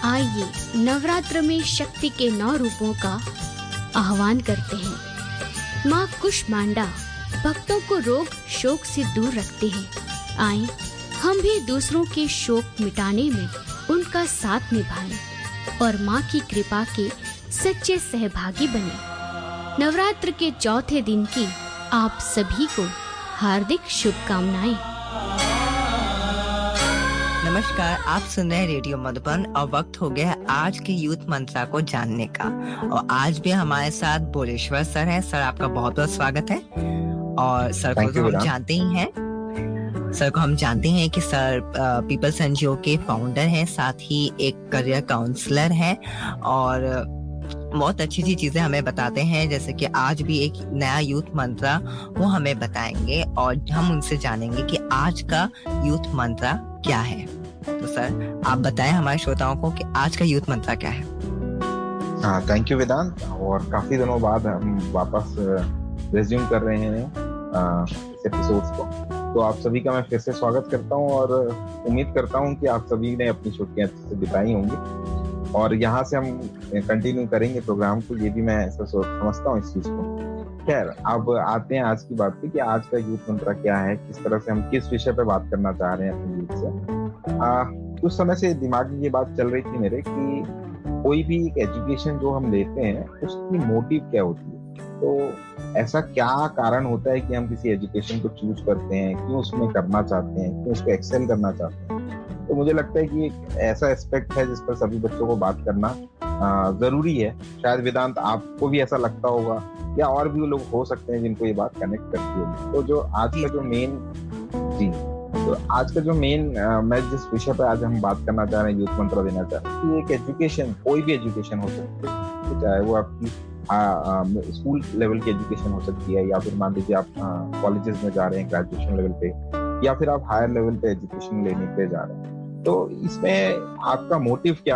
आइए नवरात्र में शक्ति के 9 रूपों का आह्वान करते हैं। माँ कुष्मांडा भक्तों को रोग शोक से दूर रखते हैं। आइए हम भी दूसरों के शोक मिटाने में उनका साथ निभाएं और माँ की कृपा के सच्चे सहभागी बने। नवरात्र के चौथे दिन की आप सभी को हार्दिक शुभकामनाएं। नमस्कार, आप सुन रहे हैं रेडियो मधुबन और वक्त हो गया है आज के यूथ मंत्रा को जानने का। और आज भी हमारे साथ बोलेश्वर सर हैं। सर, आपका बहुत बहुत स्वागत है। और सर को तो हम जानते ही हैं। सर को हम जानते हैं कि सर पीपल्स एनजीओ के फाउंडर हैं, साथ ही एक करियर काउंसलर हैं और बहुत अच्छी अच्छी चीजें हमें बताते हैं। जैसे कि आज भी एक नया यूथ मंत्रा वो हमें बताएंगे और हम उनसे जानेंगे कि आज का यूथ मंत्रा क्या है। तो सर आप बताएं हमारे श्रोताओं को कि आज का यूथ मंत्रा क्या है। थैंक यू वेदांत। और काफी दिनों बाद हम वापस रिज्यूम कर रहे हैं इस एपिसोड्स को। तो आप सभी का मैं फिर से स्वागत करता हूं और उम्मीद करता हूं कि आप सभी ने अपनी छुट्टियां अच्छे से बिताई होंगी और यहाँ से हम कंटिन्यू करेंगे प्रोग्राम को। ये भी मैं ऐसा समझता हूँ इस चीज को। खैर, अब आते हैं आज की बात पे कि आज का यूथ मंत्रा क्या है, किस तरह से हम किस विषय पे बात करना चाह रहे हैं अपने यूथ से। कुछ समय से दिमाग में ये बात चल रही थी मेरे कि कोई भी एक एजुकेशन जो हम लेते हैं उसकी मोटिव क्या होती है। तो ऐसा क्या कारण होता है कि हम किसी एजुकेशन को चूज करते हैं, क्यों उसमें करना चाहते हैं, क्यों उसको एक्सेल करना चाहते हैं। तो मुझे लगता है कि एक ऐसा एस्पेक्ट है जिस पर सभी बच्चों को बात करना जरूरी है। शायद वेदांत आपको भी ऐसा लगता होगा या और भी लोग हो सकते हैं जिनको ये बात कनेक्ट करती होगी। तो जो आज का जो मेन मैं जिस विषय पर आज हम बात करना चाह रहे हैं, यूथ मंत्रा देना चाह रहे हैं कि एक एजुकेशन, कोई भी एजुकेशन हो सकती है, चाहे वो आपकी स्कूल लेवल की एजुकेशन हो सकती है या फिर मान लीजिए आप कॉलेजेस में जा रहे हैं ग्रेजुएशन लेवल पे, या फिर आप हायर लेवल पे एजुकेशन लेने पे जा रहे हैं। तो इसमें आपका मोटिव क्या